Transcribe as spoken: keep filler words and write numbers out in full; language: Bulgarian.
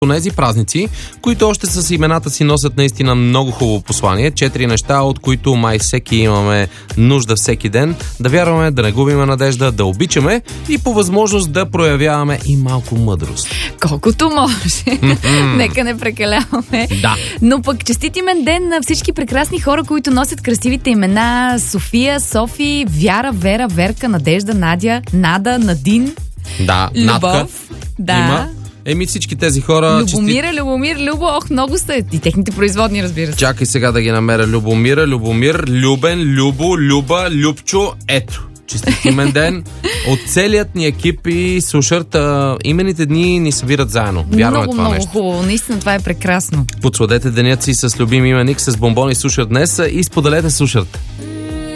Онези празници, които още с имената си носят наистина много хубаво послание. Четири неща, от които май всеки имаме нужда всеки ден. Да вярваме, да не губиме надежда, да обичаме и по възможност да проявяваме и малко мъдрост. Колкото може. Нека не прекаляваме. Да. Но пък честит имен ден на всички прекрасни хора, които носят красивите имена: София, Софи, Вяра, Вера, Верка, Надежда, Надя, Нада, Надин, Да, Натка. Любов. Да. Има. Еми всички тези хора... Любомира, честит... Любомир, Любо, ох, много са. И техните производни, разбира се. Чакай сега да ги намеря. Любомира, Любомир, Любен, Любо, Люба, Любчо. Ето. Честит имен ден. От целият ни екип и Сушърт, имените дни ни събират заедно. Вярваме много, това много нещо. хубаво. Наистина това е прекрасно. Подсладете денят си с любим именик с бомбони Сушърт днес и споделете Сушърт.